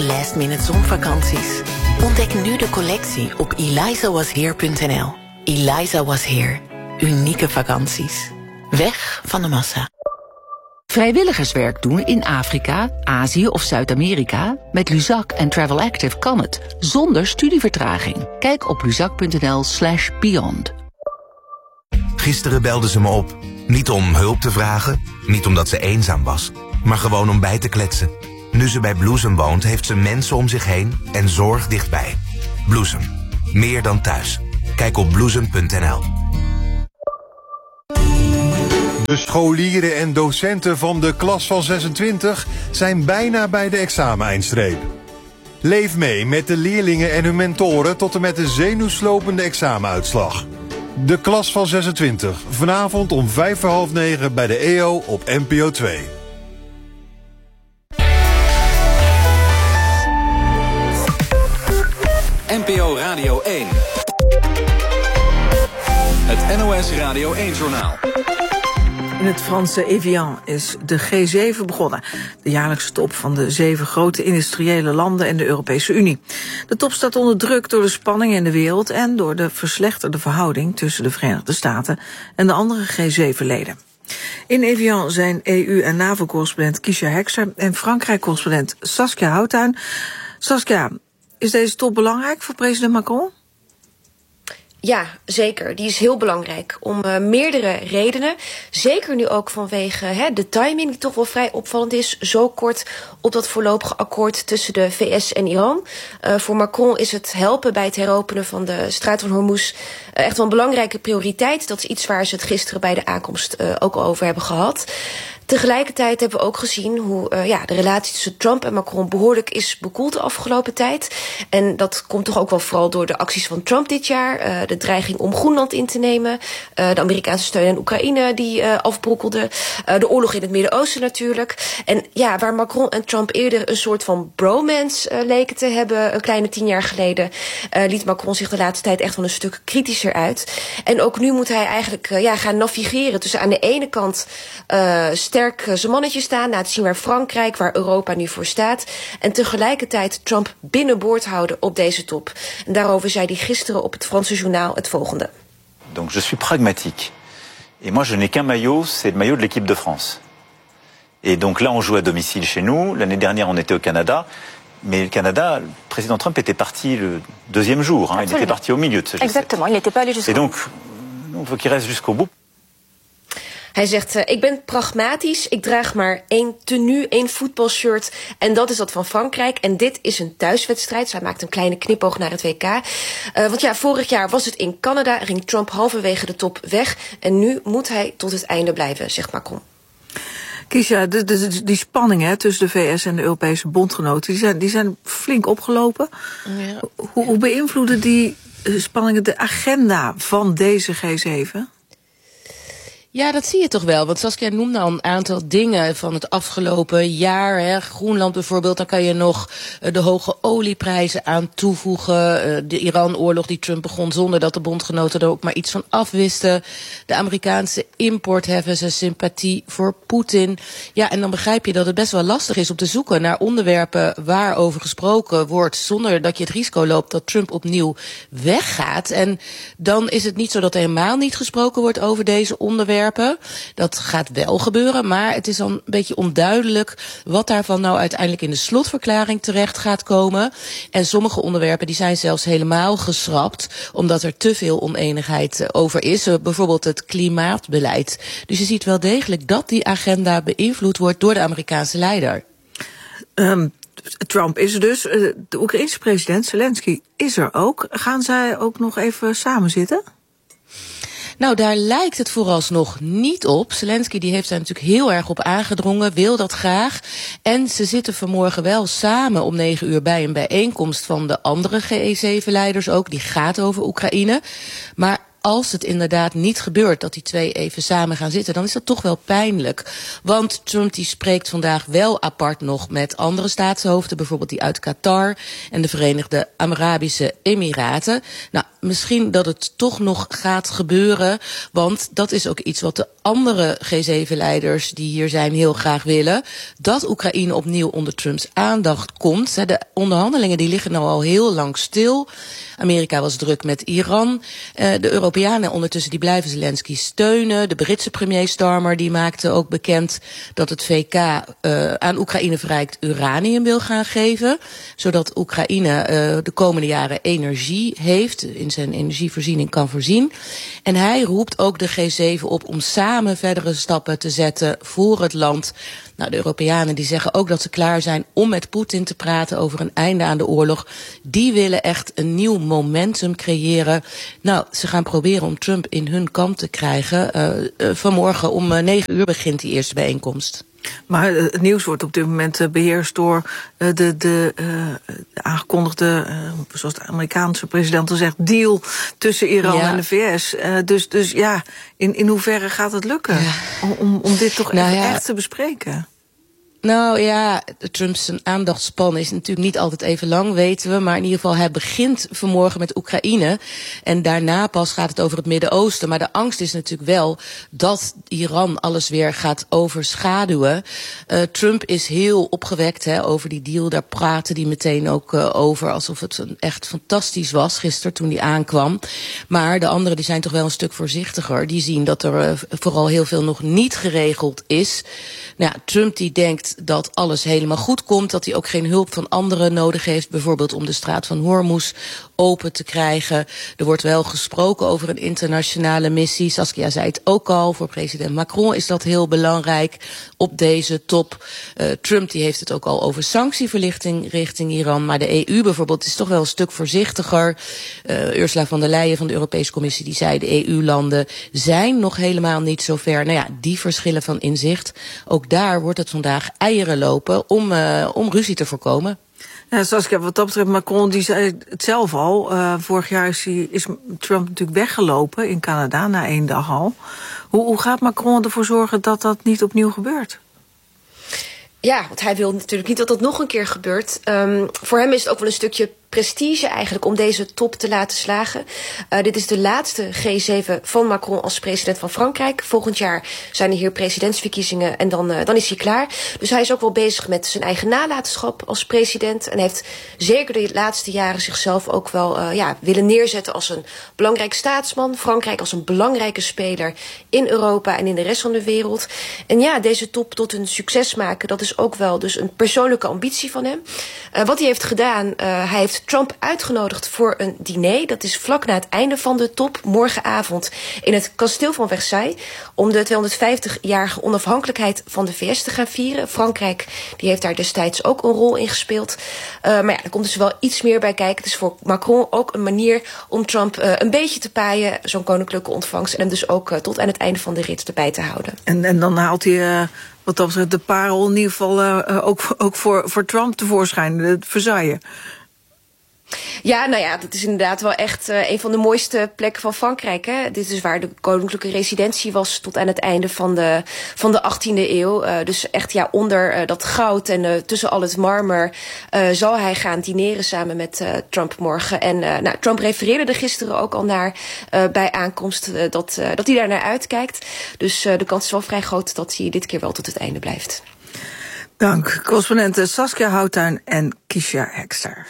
last-minute zonvakanties? Ontdek nu de collectie op elizawasheer.nl. Eliza Was Here. Unieke vakanties. Weg van de massa. Vrijwilligerswerk doen in Afrika, Azië of Zuid-Amerika? Met Luzak en Travel Active kan het, zonder studievertraging. Kijk op luzak.nl/beyond. Gisteren belde ze me op. Niet om hulp te vragen, niet omdat ze eenzaam was, maar gewoon om bij te kletsen. Nu ze bij Bloesem woont, heeft ze mensen om zich heen en zorg dichtbij. Bloesem. Meer dan thuis. Kijk op bloesem.nl. De scholieren en docenten van de klas van 26 zijn bijna bij de exameneindstreep. Leef mee met de leerlingen en hun mentoren tot en met de zenuwslopende examenuitslag. De klas van 26, vanavond om 8:45 bij de EO op NPO 2. NPO Radio 1. Het NOS Radio 1-journaal. In het Franse Evian is de G7 begonnen. De jaarlijkse top van de 7 grote industriële landen en de Europese Unie. De top staat onder druk door de spanningen in de wereld en door de verslechterde verhouding tussen de Verenigde Staten en de andere G7-leden. In Evian zijn EU- en NAVO-correspondent Kiesja Hekster en Frankrijk-correspondent Saskia Houttuin. Saskia, is deze top belangrijk voor president Macron? Ja, zeker. Die is heel belangrijk om meerdere redenen. Zeker nu ook vanwege de timing die toch wel vrij opvallend is. Zo kort op dat voorlopige akkoord tussen de VS en Iran. Voor Macron is het helpen bij het heropenen van de Straat van Hormuz echt wel een belangrijke prioriteit. Dat is iets waar ze het gisteren bij de aankomst ook al over hebben gehad. Tegelijkertijd hebben we ook gezien hoe de relatie tussen Trump en Macron behoorlijk is bekoeld de afgelopen tijd. En dat komt toch ook wel vooral door de acties van Trump dit jaar. De dreiging om Groenland in te nemen. De Amerikaanse steun aan Oekraïne die afbrokkelde. De oorlog in het Midden-Oosten natuurlijk. En ja, waar Macron en Trump eerder een soort van bromance leken te hebben, een kleine 10 jaar geleden, liet Macron zich de laatste tijd echt wel een stuk kritischer uit. En ook nu moet hij eigenlijk gaan navigeren tussen aan de ene kant sterk zijn mannetje staan, laten zien waar Frankrijk, waar Europa nu voor staat. En tegelijkertijd Trump binnenboord houden op deze top. En daarover zei hij gisteren op het Franse journaal het volgende. Donc je suis pragmatique. Et moi je n'ai qu'un maillot, c'est le maillot de l'équipe de France. Et donc là on joue à domicile chez nous. L'année dernière on était au Canada. Mais le Canada, le président Trump était parti le deuxième jour. Il était parti au milieu de ce G7. Exactement, il n'était pas allé jusqu'au bout. Et donc, il faut qu'il reste jusqu'au bout. Hij zegt, ik ben pragmatisch, ik draag maar 1 tenue, 1 voetbalshirt. En dat is dat van Frankrijk. En dit is een thuiswedstrijd. Dus hij maakt een kleine knipoog naar het WK. Want ja, vorig jaar was het in Canada. Ging Trump halverwege de top weg. En nu moet hij tot het einde blijven, zegt Macron. Kiesja, die spanningen tussen de VS en de Europese bondgenoten, die zijn flink opgelopen. Ja. Hoe beïnvloeden die spanningen de agenda van deze G7? Ja, dat zie je toch wel. Want Saskia noemde al een aantal dingen van het afgelopen jaar. Groenland bijvoorbeeld, dan kan je nog de hoge olieprijzen aan toevoegen. De Iran-oorlog die Trump begon zonder dat de bondgenoten er ook maar iets van afwisten. De Amerikaanse importheffers, sympathie voor Poetin. Ja, en dan begrijp je dat het best wel lastig is om te zoeken naar onderwerpen waarover gesproken wordt, zonder dat je het risico loopt dat Trump opnieuw weggaat. En dan is het niet zo dat er helemaal niet gesproken wordt over deze onderwerpen. Dat gaat wel gebeuren, maar het is dan een beetje onduidelijk wat daarvan nou uiteindelijk in de slotverklaring terecht gaat komen. En sommige onderwerpen die zijn zelfs helemaal geschrapt, omdat er te veel oneenigheid over is. Bijvoorbeeld het klimaatbeleid. Dus je ziet wel degelijk dat die agenda beïnvloed wordt door de Amerikaanse leider. Trump is er dus. De Oekraïense president Zelensky is er ook. Gaan zij ook nog even samen zitten? Nou, daar lijkt het vooralsnog niet op. Zelensky die heeft daar natuurlijk heel erg op aangedrongen, wil dat graag. En ze zitten vanmorgen wel samen om 9 uur bij een bijeenkomst van de andere G7-leiders ook. Die gaat over Oekraïne. Maar als het inderdaad niet gebeurt dat die twee even samen gaan zitten, dan is dat toch wel pijnlijk. Want Trump die spreekt vandaag wel apart nog met andere staatshoofden, bijvoorbeeld die uit Qatar en de Verenigde Arabische Emiraten. Nou, misschien dat het toch nog gaat gebeuren, want dat is ook iets wat de andere G7-leiders die hier zijn heel graag willen, dat Oekraïne opnieuw onder Trumps aandacht komt. De onderhandelingen die liggen nou al heel lang stil. Amerika was druk met Iran. De Europeanen ondertussen die blijven Zelensky steunen. De Britse premier Starmer die maakte ook bekend dat het VK aan Oekraïne verrijkt uranium wil gaan geven, zodat Oekraïne de komende jaren energie heeft, in zijn energievoorziening kan voorzien. En hij roept ook de G7 op om samen verdere stappen te zetten voor het land. Nou, de Europeanen die zeggen ook dat ze klaar zijn om met Poetin te praten over een einde aan de oorlog. Die willen echt een nieuw momentum creëren. Nou, ze gaan proberen om Trump in hun kamp te krijgen. Vanmorgen om 9 uur begint die eerste bijeenkomst. Maar het nieuws wordt op dit moment beheerst door de aangekondigde, zoals de Amerikaanse president al zegt, deal tussen Iran en de VS. Dus ja, in hoeverre gaat het lukken om dit toch echt te bespreken? Nou ja, Trumps aandachtspan is natuurlijk niet altijd even lang, weten we. Maar in ieder geval, hij begint vanmorgen met Oekraïne. En daarna pas gaat het over het Midden-Oosten. Maar de angst is natuurlijk wel dat Iran alles weer gaat overschaduwen. Trump is heel opgewekt over die deal. Daar praten die meteen ook over, alsof het echt fantastisch was gisteren toen die aankwam. Maar de anderen die zijn toch wel een stuk voorzichtiger. Die zien dat er vooral heel veel nog niet geregeld is. Nou ja, Trump die denkt dat alles helemaal goed komt, dat hij ook geen hulp van anderen nodig heeft, bijvoorbeeld om de straat van Hormuz open te krijgen. Er wordt wel gesproken over een internationale missie. Saskia zei het ook al, voor president Macron is dat heel belangrijk op deze top. Trump die heeft het ook al over sanctieverlichting richting Iran, maar de EU bijvoorbeeld is toch wel een stuk voorzichtiger. Ursula von der Leyen van de Europese Commissie die zei de EU-landen zijn nog helemaal niet zo ver. Nou ja, die verschillen van inzicht. Ook daar wordt het vandaag eieren lopen om ruzie te voorkomen. Ja, Saskia, wat dat betreft, Macron die zei het zelf al. Vorig jaar is Trump natuurlijk weggelopen in Canada na 1 dag al. Hoe gaat Macron ervoor zorgen dat dat niet opnieuw gebeurt? Ja, want hij wil natuurlijk niet dat dat nog een keer gebeurt. Voor hem is het ook wel een stukje prestige eigenlijk om deze top te laten slagen. Dit is de laatste G7 van Macron als president van Frankrijk. Volgend jaar zijn er hier presidentsverkiezingen en dan is hij klaar. Dus hij is ook wel bezig met zijn eigen nalatenschap als president. En heeft zeker de laatste jaren zichzelf ook wel willen neerzetten als een belangrijk staatsman. Frankrijk als een belangrijke speler in Europa en in de rest van de wereld. En ja, deze top tot een succes maken, dat is ook wel dus een persoonlijke ambitie van hem. Wat hij heeft gedaan, hij heeft Trump uitgenodigd voor een diner. Dat is vlak na het einde van de top, morgenavond in het kasteel van Versailles, om de 250-jarige onafhankelijkheid van de VS te gaan vieren. Frankrijk die heeft daar destijds ook een rol in gespeeld. Maar ja, er komt dus wel iets meer bij kijken. Het is voor Macron ook een manier om Trump een beetje te paaien, zo'n koninklijke ontvangst, en hem dus ook tot aan het einde van de rit erbij te houden. En dan haalt hij wat dat betreft de parel in ieder geval ook voor Trump tevoorschijn, Versailles. Ja, nou ja, dat is inderdaad wel echt een van de mooiste plekken van Frankrijk. Hè? Dit is waar de koninklijke residentie was tot aan het einde van de 18e eeuw. Dus echt onder dat goud en tussen al het marmer zal hij gaan dineren samen met Trump morgen. En Trump refereerde er gisteren ook al naar bij aankomst dat hij daar naar uitkijkt. Dus de kans is wel vrij groot dat hij dit keer wel tot het einde blijft. Dank, correspondenten Saskia Houttuin en Kisha Hekster.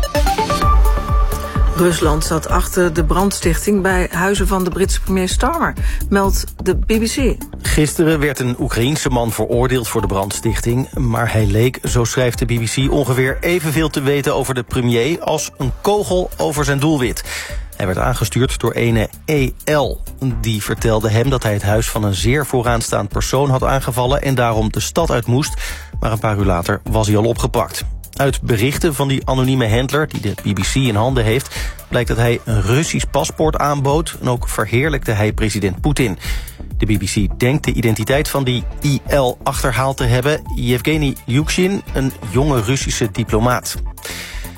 Rusland zat achter de brandstichting bij huizen van de Britse premier Starmer, meldt de BBC. Gisteren werd een Oekraïense man veroordeeld voor de brandstichting, maar hij leek, zo schrijft de BBC, ongeveer evenveel te weten over de premier als een kogel over zijn doelwit. Hij werd aangestuurd door ene E.L. Die vertelde hem dat hij het huis van een zeer vooraanstaand persoon had aangevallen en daarom de stad uit moest, maar een paar uur later was hij al opgepakt. Uit berichten van die anonieme handler, die de BBC in handen heeft, blijkt dat hij een Russisch paspoort aanbood en ook verheerlijkte hij president Poetin. De BBC denkt de identiteit van die I.L. achterhaald te hebben, Yevgeny Yukshin, een jonge Russische diplomaat.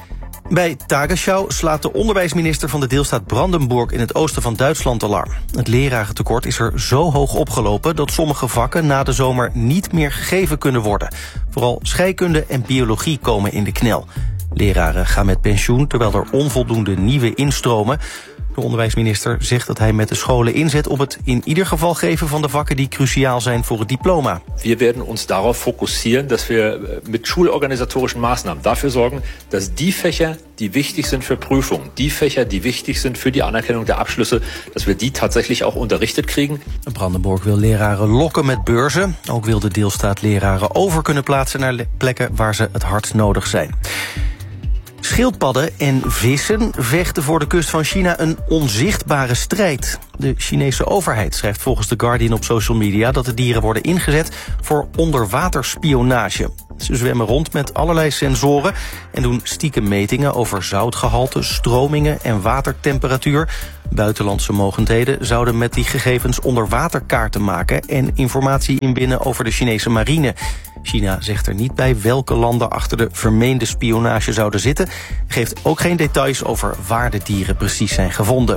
Bij Tagesschau slaat de onderwijsminister van de deelstaat Brandenburg in het oosten van Duitsland alarm. Het lerarentekort is er zo hoog opgelopen dat sommige vakken na de zomer niet meer gegeven kunnen worden. Vooral scheikunde en biologie komen in de knel. Leraren gaan met pensioen terwijl er onvoldoende nieuwe instromen. De onderwijsminister zegt dat hij met de scholen inzet op het in ieder geval geven van de vakken die cruciaal zijn voor het diploma. Wir werden uns darauf fokussieren, dass wir mit schulorganisatorischen Maßnahmen dafür sorgen, dass die Fächer, die wichtig sind für Prüfungen, die Fächer, die wichtig sind für die Anerkennung der Abschlüsse, dass wir die tatsächlich auch unterrichtet kriegen. Brandenburg wil leraren lokken met beurzen. Ook wil de deelstaat leraren over kunnen plaatsen naar plekken waar ze het hardst nodig zijn. Schildpadden en vissen vechten voor de kust van China een onzichtbare strijd. De Chinese overheid schrijft volgens The Guardian op social media dat de dieren worden ingezet voor onderwaterspionage. Ze zwemmen rond met allerlei sensoren en doen stiekem metingen over zoutgehalte, stromingen en watertemperatuur. Buitenlandse mogendheden zouden met die gegevens onderwaterkaarten maken en informatie inwinnen over de Chinese marine. China zegt er niet bij welke landen achter de vermeende spionage zouden zitten. Geeft ook geen details over waar de dieren precies zijn gevonden.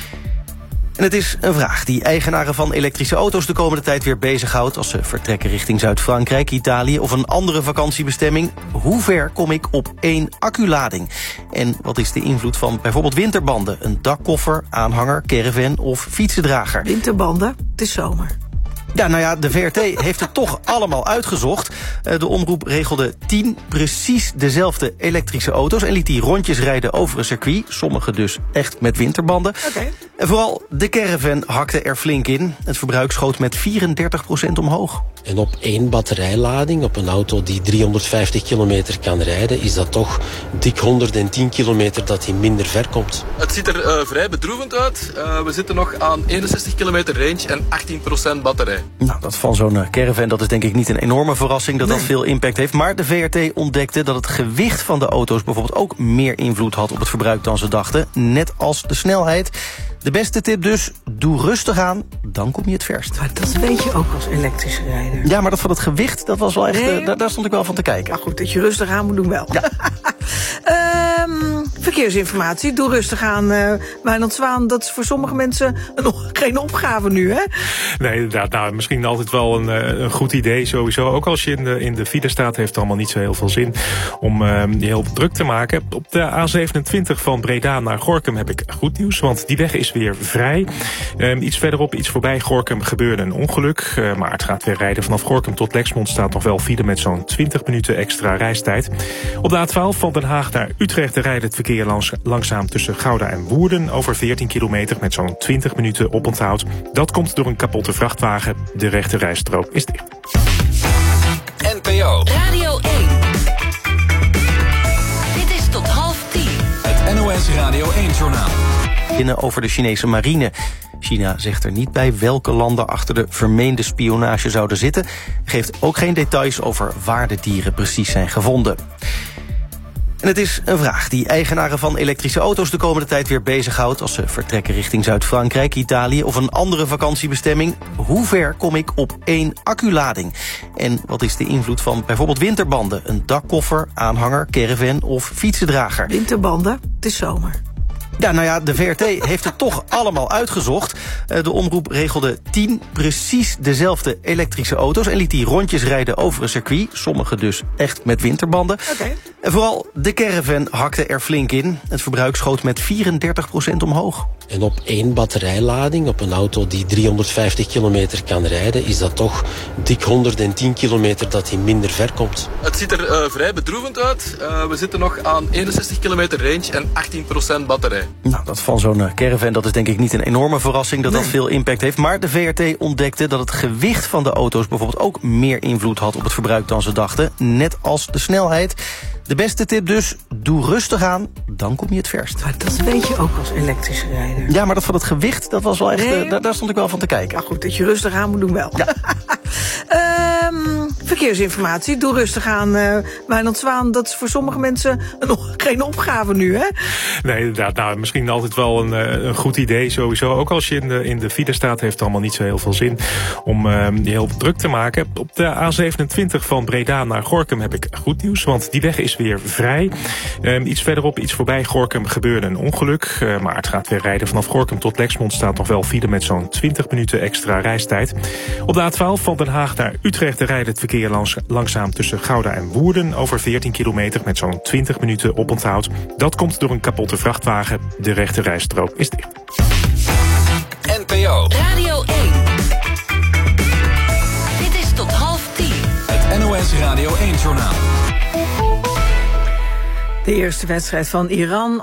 En het is een vraag die eigenaren van elektrische auto's de komende tijd weer bezighoudt als ze vertrekken richting Zuid-Frankrijk, Italië of een andere vakantiebestemming. Hoe ver kom ik op 1 acculading? En wat is de invloed van bijvoorbeeld winterbanden, een dakkoffer, aanhanger, caravan of fietsendrager? Winterbanden, het is zomer. Ja, nou ja, de VRT heeft het toch allemaal uitgezocht. De omroep regelde 10 precies dezelfde elektrische auto's en liet die rondjes rijden over een circuit. Sommige dus echt met winterbanden. Okay. En vooral de caravan hakte er flink in. Het verbruik schoot met 34% omhoog. En op 1 batterijlading, op een auto die 350 kilometer kan rijden, is dat toch dik 110 kilometer dat hij minder ver komt. Het ziet er vrij bedroevend uit. We zitten nog aan 61 kilometer range en 18% batterij. Nou, dat van zo'n caravan, dat is denk ik niet een enorme verrassing dat dat veel impact heeft. Maar de VRT ontdekte dat het gewicht van de auto's bijvoorbeeld ook meer invloed had op het verbruik dan ze dachten. Net als de snelheid. De beste tip dus, doe rustig aan, dan kom je het verst. Maar dat weet je ook als elektrische rijder. Ja, maar dat van het gewicht, dat was wel echt, Nee. daar stond ik wel van te kijken. Maar goed, dat je rustig aan moet doen wel. Ja. Verkeersinformatie, doe rustig aan. Wijnand Zwaan, dat is voor sommige mensen geen opgave nu, hè? Nee, inderdaad. Nou, misschien altijd wel een goed idee sowieso. Ook als je in de file staat, heeft het allemaal niet zo heel veel zin om je heel druk te maken. Op de A27 van Breda naar Gorinchem heb ik goed nieuws, want die weg is weer vrij. Iets verderop, iets voorbij Gorinchem, gebeurde een ongeluk. Maar het gaat weer rijden. Vanaf Gorinchem tot Lexmond staat nog wel file met zo'n 20 minuten extra reistijd. Op de A12 van Den Haag naar Utrecht rijdt het verkeer langzaam tussen Gouda en Woerden over 14 kilometer met zo'n 20 minuten oponthoud. Dat komt door een kapotte vrachtwagen. De rechte rijstrook is dicht. NPO Radio 1. Dit is tot 9:30. Het NOS Radio 1-journaal. Over de Chinese marine. China zegt er niet bij welke landen achter de vermeende spionage zouden zitten. Geeft ook geen details over waar de dieren precies zijn gevonden. En het is een vraag die eigenaren van elektrische auto's de komende tijd weer bezighoudt als ze vertrekken richting Zuid-Frankrijk, Italië of een andere vakantiebestemming. Hoe ver kom ik op 1 acculading? En wat is de invloed van bijvoorbeeld winterbanden, een dakkoffer, aanhanger, caravan of fietsendrager? Winterbanden, het is zomer. Ja, nou ja, de VRT heeft het toch allemaal uitgezocht. De omroep regelde 10 precies dezelfde elektrische auto's en liet die rondjes rijden over een circuit. Sommige dus echt met winterbanden. Okay. En vooral de caravan hakte er flink in. Het verbruik schoot met 34% omhoog. En op 1 batterijlading, op een auto die 350 kilometer kan rijden, is dat toch dik 110 kilometer dat hij minder ver komt. Het ziet er vrij bedroevend uit. We zitten nog aan 61 kilometer range en 18% batterij. Nou, dat van zo'n caravan, dat is denk ik niet een enorme verrassing dat dat veel impact heeft. Maar de VRT ontdekte dat het gewicht van de auto's bijvoorbeeld ook meer invloed had op het verbruik dan ze dachten. Net als de snelheid. De beste tip dus, doe rustig aan, dan kom je het verst. Maar dat weet je ook als elektrische rijder. Ja, maar dat van het gewicht, dat was wel echt, daar stond ik wel van te kijken. Maar goed, dat je rustig aan moet doen wel. Ja. Verkeersinformatie, doe rustig aan, Wijnand Zwaan. Dat is voor sommige mensen geen opgave nu, hè? Nee, inderdaad. Nou, misschien altijd wel een goed idee sowieso. Ook als je in de file staat, heeft het allemaal niet zo heel veel zin om je heel druk te maken. Op de A27 van Breda naar Gorinchem heb ik goed nieuws, want die weg is weer vrij. Iets verderop, iets voorbij Gorinchem gebeurde een ongeluk. Maar het gaat weer rijden vanaf Gorinchem tot Lexmond staat nog wel file met zo'n 20 minuten extra reistijd. Op de A12 van Den Haag naar Utrecht rijdt het verkeer langzaam tussen Gouda en Woerden over 14 kilometer met zo'n 20 minuten oponthoud. Dat komt door een kapotte vrachtwagen. De rechte rijstrook is dicht. NPO Radio 1. Dit is tot 9:30. Het NOS Radio 1 Journaal. De eerste wedstrijd van Iran